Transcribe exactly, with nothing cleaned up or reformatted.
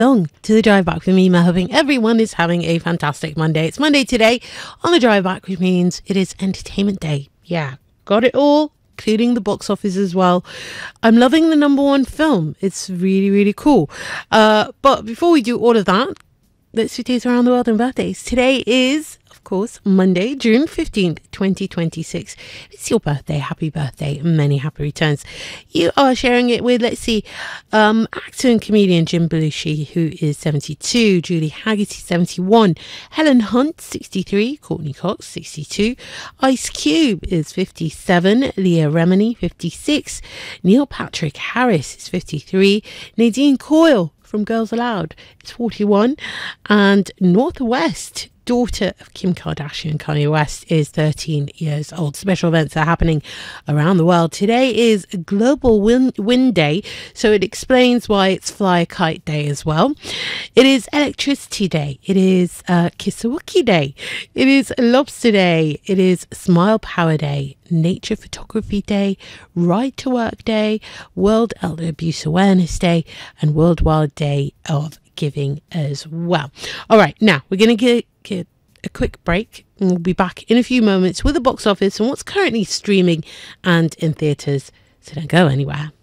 Along to the drive back with me, Mel, hoping everyone is having a fantastic Monday. It's Monday today on the drive back, which means it is entertainment day. Yeah, got it all, including the box office as well. I'm loving the number one film. It's really, really cool. Uh, but before we do all of that, let's do days around the world and birthdays. Today is, of course, Monday, June fifteenth, twenty twenty-six. It's your birthday. Happy birthday. Many happy returns. You are sharing it with, let's see, um, actor and comedian Jim Belushi, who is seventy-two, Julie Haggerty, seventy-one, Helen Hunt, sixty-three, Courtney Cox, sixty-two, Ice Cube is fifty-seven, Leah Remini, fifty-six, Neil Patrick Harris is fifty-three, Nadine Coyle from Girls Aloud is forty-one, and Northwest, daughter of Kim Kardashian and Kanye West, is thirteen years old. Special events are happening around the world. Today is Global Wind, Wind Day, so it explains why it's Fly a Kite Day as well. It is Electricity Day. It is uh, Kisawaki Day. It is Lobster Day. It is Smile Power Day, Nature Photography Day, Ride to Work Day, World Elder Abuse Awareness Day, and Worldwide Day of Giving as well. All right, now we're going to get, get a quick break, and we'll be back in a few moments with the box office and what's currently streaming and in theatres. So don't go anywhere.